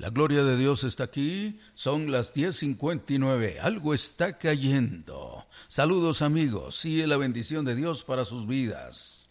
La gloria de Dios está aquí, son las 10:59, algo está cayendo. Saludos amigos, y la bendición de Dios para sus vidas.